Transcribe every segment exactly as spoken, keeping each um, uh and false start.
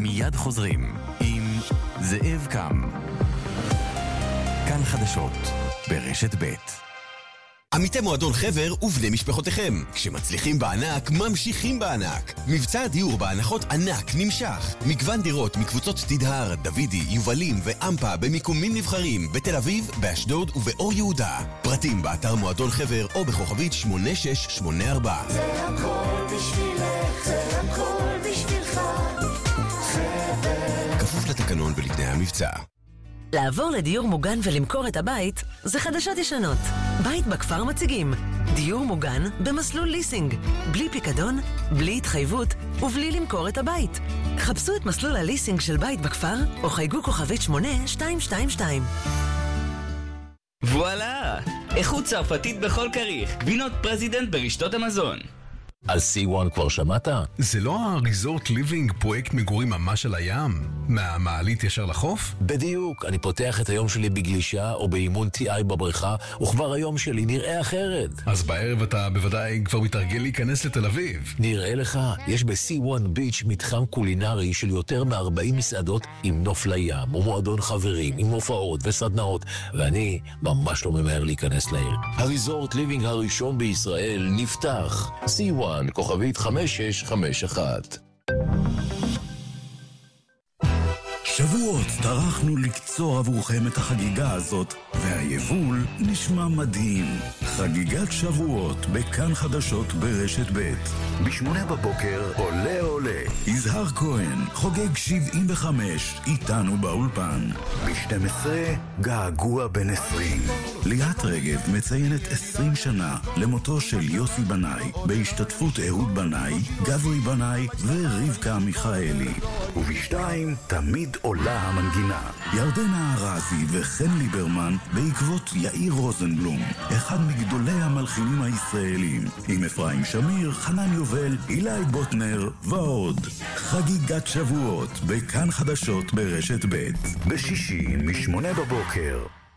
מיד חוזרים עם זאב קם. כאן חדשות ברשת ב'. עמיתי מועדון חבר ובני משפחותיכם. כשמצליחים בענק, ממשיכים בענק. מבצע הדיור בהנחות ענק נמשך. מגוון דירות מקבוצות תדהר, דוידי, יובלים ואמפה במיקומים נבחרים בתל אביב, באשדוד ובאור יהודה. פרטים באתר מועדון חבר או בכוכבית שמונה שש שמונה ארבע. זה הכל בשבילך, זה הכל בשבילך, חבר. כפוף לתקנון ולתנאי המבצע. לעבור לדיור מוגן ולמכור את הבית זה חדשות ישנות. בית בכפר מציגים דיור מוגן במסלול ליסינג, בלי פיקדון, בלי התחייבות ובלי למכור את הבית. חפשו את מסלול הליסינג של בית בכפר או חייגו כוכבית שמונה שתיים שתיים שתיים. וואלה! איכות צרפתית בכל כריך. גבינות פרזידנט ברשתות המזון. על סי וואן כבר שמעת? זה לא הריזורט ליבינג, פרויקט מגורים ממש על הים? מהמעלית ישר לחוף? בדיוק, אני פותח את היום שלי בגלישה או באימון טי איי בבריכה, וכבר היום שלי נראה אחרת. אז בערב אתה בוודאי כבר מתרגל להיכנס לתל אביב. נראה לך, יש ב-סי וואן ביץ' מתחם קולינרי של יותר מ-ארבעים מסעדות עם נוף לים ומועדון חברים, עם הופעות וסדנאות, ואני ממש לא ממהר להיכנס לעיר. הריזורט ליבינג הראשון בישראל נפתח. סי וואן כוכבית חמש שש חמש אחת. שבועות טרחנו לקצור עבורכם את החגיגה הזאת, והיבול נשמע מדהים. חגיגת שבועות בכאן חדשות ברשת ב'. בשמונה בבוקר עולה עולה. יזהר כהן חוגג שבעים וחמש איתנו באולפן. ב-שתים עשרה געגוע בן עשרים. ליאת רגב מציינת עשרים שנה למותו של יוסי בנאי, בהשתתפות אהוד בנאי, גברי בנאי ורבקה מיכאלי. ובשתיים תמיד עולה המנגינה. ירדנה ארזי וחן ליברמן בעקבות יאיר רוזנבלום, אחד מגדולי המלחינים הישראלים, עם אפרים שמיר, חנן יובל, אילי בוטנר ועוד. חגיגת שבועות בכאן חדשות ברשת ב' בשישי משמונה בבוקר.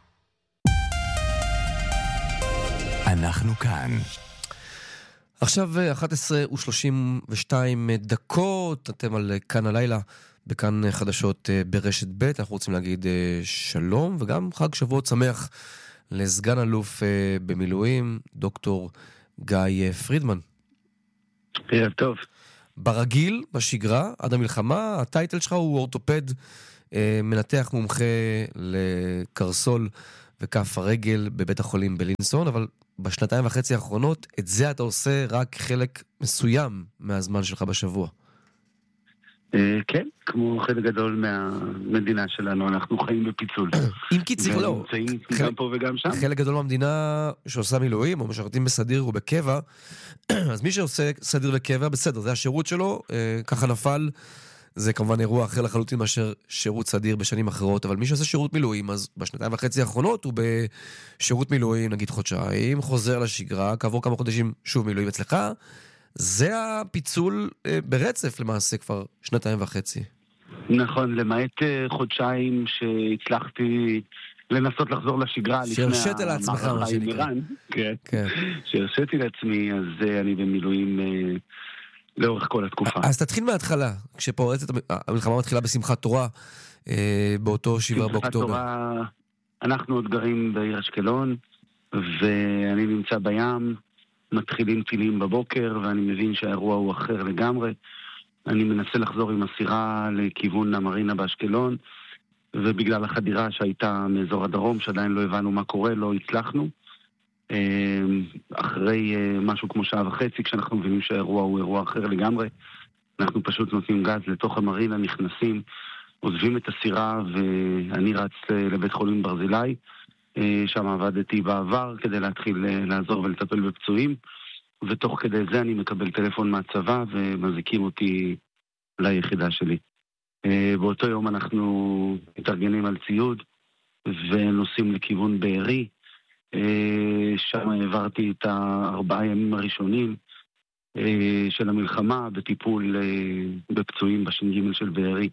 אנחנו כאן. עכשיו אחת עשרה ושלושים ושתיים דקות, אתם על כאן הלילה, בכאן חדשות ברשת ב'. אנחנו רוצים להגיד שלום וגם חג שבועות שמח לסגן אלוף במילואים, דוקטור גיא פרידמן. ערב טוב. ברגיל, בשגרה, עד המלחמה, הטייטל שלך הוא אורתופד, מנתח מומחה לקרסול וכף הרגל בבית החולים בלינסון, אבל בשנתיים וחצי האחרונות, את זה אתה עושה רק חלק מסוים מהזמן שלך בשבוע. כן, כמו חלק גדול מהמדינה שלנו, אנחנו חיים בפיצול. אם כי צריך לא. גם פה וגם שם. חלק גדול מהמדינה שעושה מילואים, או משרתים בסדיר או בקבע, אז מי שעושה סדיר וקבע, בסדר, זה השירות שלו, ככה נפל, זה כמובן אירוע אחר לחלוטין מאשר שירות סדיר בשנים אחרות, אבל מי שעושה שירות מילואים, אז בשנתיים וחצי האחרונות הוא בשירות מילואים, נגיד חודשיים, חוזר לשגרה, כעבור כמה חודשים שוב מילואים אצלך, זה הפיצול ברצף למעשה כבר שנתיים וחצי. נכון, למעט חודשיים שהצלחתי לנסות לחזור לשגרה שהרשת על עצמך, מה שנקרא. כן, שהרשיתי לעצמי, אז אני במילואים לאורך כל התקופה. אז תתחיל מההתחלה, כשפורצת המלחמה מתחילה בשמחת תורה, באותו שבעה באוקטובר. אנחנו עוד גרים בעיר אשקלון, ואני נמצא בים, מתחילים טילים בבוקר, ואני מבין שהאירוע הוא אחר לגמרי. אני מנסה לחזור עם הסירה לכיוון המרינה באשקלון, ובגלל החדירה שהייתה מאזור הדרום, שעדיין לא הבנו מה קורה, לא הצלחנו. אחרי משהו כמו שעה וחצי, כשאנחנו מבינים שהאירוע הוא אירוע אחר לגמרי, אנחנו פשוט נותנים גז לתוך המרינה, נכנסים, עוזבים את הסירה, ואני רץ לבית חולים ברזילי, שם עבדתי בעבר כדי להתחיל לעזור ולטפל בפצועים, ותוך כדי זה אני מקבל טלפון מהצבא ומזיקים אותי ליחידה שלי. באותו יום אנחנו מתארגנים על ציוד ונוסעים לכיוון בארי, שם העברתי את הארבעה ימים הראשונים של המלחמה בטיפול בפצועים בש"ג של בארי.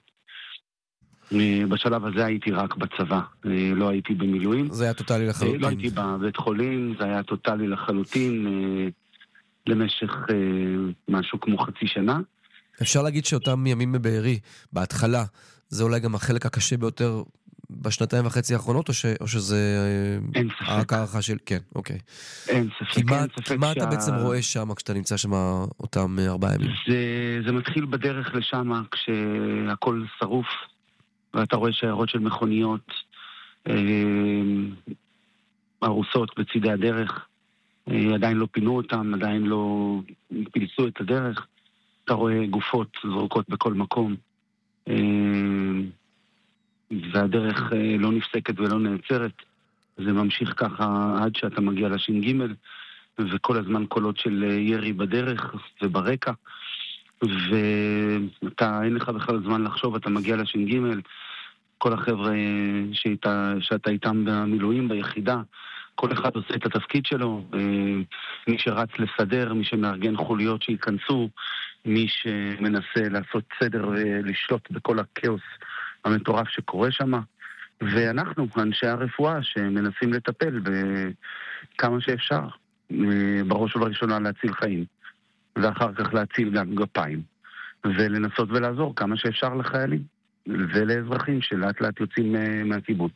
בשלב הזה הייתי רק בצבא, לא הייתי במילואים. זה היה טוטלי לחלוטין. לא הייתי בבית חולים, זה היה טוטלי לחלוטין למשך משהו כמו חצי שנה. אפשר להגיד שאותם ימים בבארי, בהתחלה, זה אולי גם החלק הקשה ביותר בשנתיים וחצי האחרונות, או, ש, או שזה... אין ספק. הערכה של... כן, אוקיי. אין ספק. כי מה, אין ספק כי מה שה... אתה בעצם רואה שם, כשאתה נמצא שם אותם ארבעה ימים? זה, זה מתחיל בדרך לשם, כשהכל שרוף, ואתה רואה שיירות של מכוניות, אה, הרוסות בצידי הדרך, אה, עדיין לא פינו אותם, עדיין לא פילסו את הדרך. אתה רואה גופות זרוקות בכל מקום. אה, והדרך לא נפסקת ולא נעצרת. זה ממשיך ככה עד שאתה מגיע לשין ג' וכל הזמן קולות של ירי בדרך וברקע. ואתה, אין לך בכלל זמן לחשוב, אתה מגיע לשין ג', כל החבר'ה שאתה, שאתה איתם במילואים, ביחידה, כל אחד עושה את התפקיד שלו, מי שרץ לסדר, מי שמארגן חוליות שיכנסו, מי שמנסה לעשות סדר ולשלוט בכל הכאוס המטורף שקורה שם, ואנחנו, אנשי הרפואה, שמנסים לטפל בכמה שאפשר, בראש ובראשונה להציל חיים, ואחר כך להציל גם גפיים, ולנסות ולעזור כמה שאפשר לחיילים, ולאזרחים שלאט לאט יוצאים מהקיבוץ.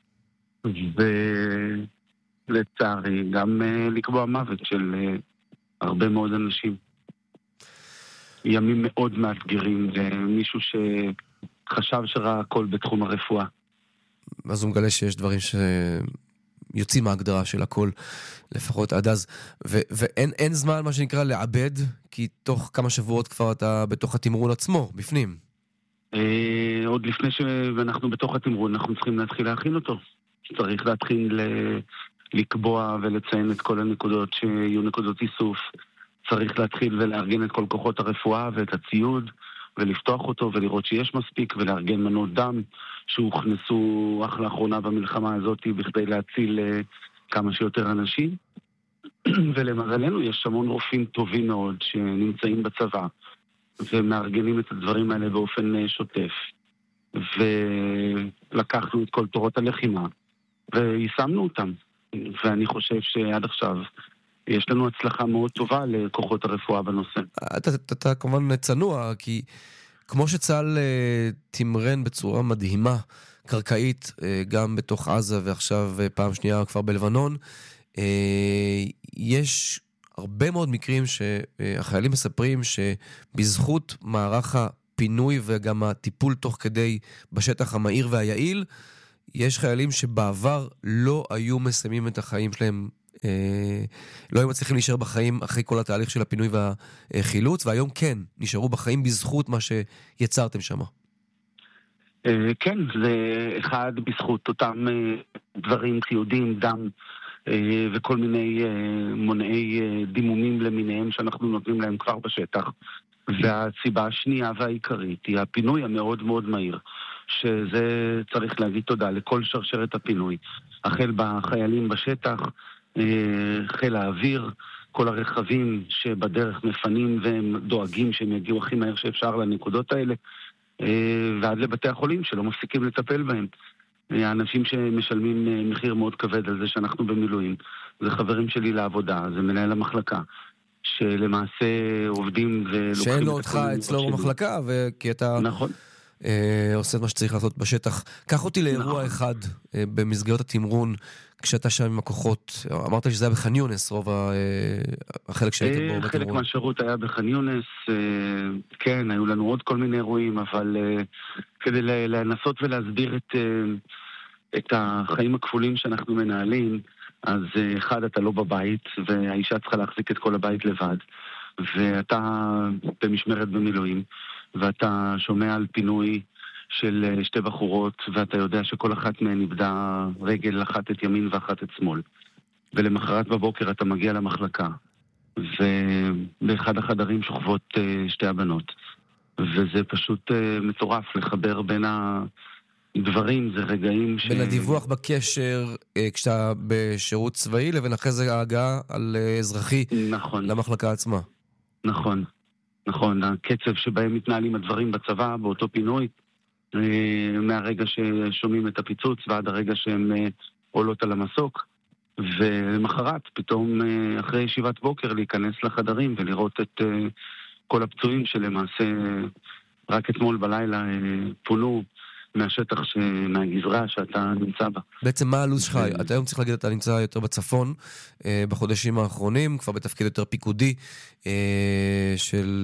ולצערי, גם לקבוע מוות של הרבה מאוד אנשים. ימים מאוד מאתגרים, ומישהו ש... חשב שראה הכל בתחום הרפואה. אז הוא מגלה שיש דברים שיוצאים מההגדרה של הכל, לפחות עד אז. ו- ואין אין זמן, מה שנקרא, לעבד, כי תוך כמה שבועות כבר אתה בתוך התמרון עצמו, בפנים. אה, עוד לפני שאנחנו בתוך התמרון, אנחנו צריכים להתחיל להכין אותו. צריך להתחיל ל- לקבוע ולציין את כל הנקודות שיהיו נקודות איסוף. צריך להתחיל ולארגן את כל כוחות הרפואה ואת הציוד, ולפתוח אותו ולראות שיש מספיק, ולארגן מנות דם שהוכנסו אך לאחרונה במלחמה הזאת בכדי להציל uh, כמה שיותר אנשים. ולמזלנו יש המון רופאים טובים מאוד שנמצאים בצבא ומארגנים את הדברים האלה באופן uh, שוטף. ולקחנו את כל תורות הלחימה ויישמנו אותם. ואני חושב שעד עכשיו יש לנו הצלחה מאוד טובה לכוחות הרפואה בנושא. אתה, אתה, אתה כמובן צנוע, כי כמו שצה"ל תמרן בצורה מדהימה, קרקעית, גם בתוך עזה ועכשיו פעם שנייה כבר בלבנון, יש הרבה מאוד מקרים שהחיילים מספרים שבזכות מערך הפינוי וגם הטיפול תוך כדי בשטח המהיר והיעיל, יש חיילים שבעבר לא היו מסיימים את החיים שלהם, לא היו מצליחים להישאר בחיים אחרי כל התהליך של הפינוי והחילוץ, והיום כן, נשארו בחיים בזכות מה שיצרתם שם. כן, זה אחד בזכות אותם דברים, ציודים, דם וכל מיני מונעי דימומים למיניהם שאנחנו נותנים להם כבר בשטח. והסיבה השנייה והעיקרית היא הפינוי המאוד מאוד מהיר, שזה צריך להגיד תודה לכל שרשרת הפינוי, החל בחיילים בשטח, חיל האוויר, כל הרכבים שבדרך מפנים והם דואגים שהם יגיעו הכי מהר שאפשר לנקודות האלה, ועד לבתי החולים שלא מפסיקים לטפל בהם. האנשים שמשלמים מחיר מאוד כבד על זה שאנחנו במילואים, זה חברים שלי לעבודה, זה מנהל המחלקה, שלמעשה עובדים ולוקחים... שאין לו אותך אצלו במחלקה, כי אתה... נכון. עושה את מה שצריך לעשות בשטח. קח אותי לאירוע אחד במסגרת התמרון, כשאתה שם עם הכוחות. אמרת לי שזה היה בח'אן יונס, רוב החלק שהייתם בו בתמרון. חלק מהשירות היה בח'אן יונס, כן, היו לנו עוד כל מיני אירועים, אבל כדי לנסות ולהסביר את, את החיים הכפולים שאנחנו מנהלים, אז אחד, אתה לא בבית, והאישה צריכה להחזיק את כל הבית לבד, ואתה במשמרת במילואים, ואתה שומע על פינוי של שתי בחורות, ואתה יודע שכל אחת מהן נבדה רגל אחת את ימין ואחת את שמאל. ולמחרת בבוקר אתה מגיע למחלקה, ובאחד החדרים שוכבות שתי הבנות. וזה פשוט מטורף לחבר בין הדברים, זה רגעים ש... בין הדיווח בקשר כשאתה בשירות צבאי, לבין אחרי זה ההגעה על אזרחי נכון. למחלקה עצמה. נכון. נכון, הקצב שבהם מתנהלים הדברים בצבא, באותו פינוי, מהרגע ששומעים את הפיצוץ ועד הרגע שהם עולות על המסוק, ולמחרת, פתאום אחרי ישיבת בוקר להיכנס לחדרים ולראות את כל הפצועים שלמעשה רק אתמול בלילה פונו מהשטח, מהגזרה שאתה נמצא בה. בעצם מה הלו"ז שלך? אתה היום צריך להגיד, אתה נמצא יותר בצפון בחודשים האחרונים, כבר בתפקיד יותר פיקודי של,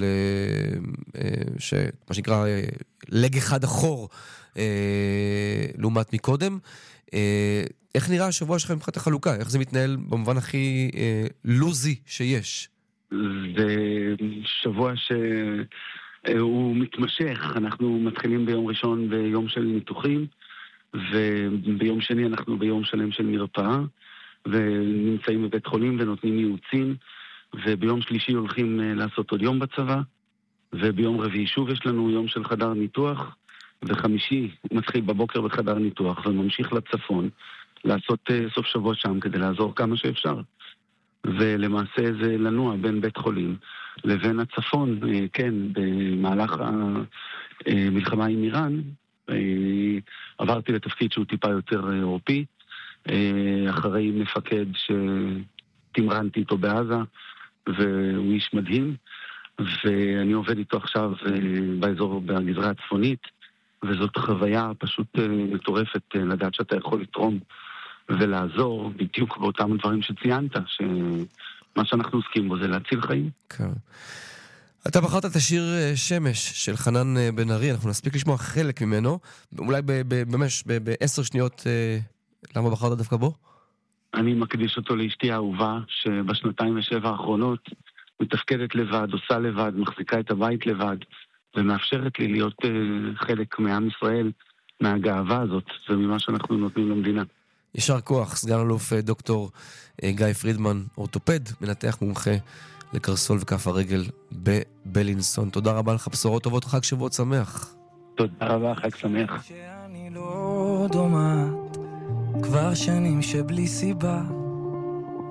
מה שנקרא, לג אחד אחור לעומת מקודם. איך נראה השבוע שלך מבחינת החלוקה? איך זה מתנהל במובן הכי לוזי שיש? זה שבוע ש... הוא מתמשך. אנחנו מתחילים ביום ראשון ביום של ניתוחים, וביום שני אנחנו ביום שלם של מרפאה, ונמצאים בבית חולים ונותנים ייעוצים, וביום שלישי הולכים לעשות עוד יום בצבא, וביום רביעי שוב יש לנו יום של חדר ניתוח, וחמישי מתחיל בבוקר בחדר ניתוח, וממשיך לצפון לעשות סוף שבוע שם כדי לעזור כמה שאפשר. ולמעשה זה לנוע בין בית חולים לבין הצפון, כן, במהלך המלחמה עם איראן, עברתי לתפקיד שהוא טיפה יותר אירופי, אחרי מפקד שתמרנתי איתו בעזה, והוא איש מדהים, ואני עובד איתו עכשיו באזור, בגזרה הצפונית, וזאת חוויה פשוט מטורפת לדעת שאתה יכול לתרום ולעזור בדיוק באותם דברים שציינת, שמה שאנחנו עוסקים בו זה להציל חיים. כן. אתה בחרת את השיר שמש של חנן בן ארי, אנחנו נספיק לשמוע חלק ממנו, אולי ממש בעשר שניות, למה בחרת דווקא בו? אני מקדיש אותו לאשתי האהובה, שבשנתיים ושבע האחרונות מתפקדת לבד, עושה לבד, מחזיקה את הבית לבד, ומאפשרת לי להיות חלק מעם ישראל, מהגאווה הזאת, וממה שאנחנו נותנים למדינה. ישר כוח, סגן אלוף דוקטור גיא פרידמן, אורתופד, מנתח מומחה לקרסול וכף הרגל בבלינסון. תודה רבה לך, בשורות טובות, חג שבועות שמח. תודה רבה, חג שמח. שאני לא דומעת, כבר שנים שבלי סיבה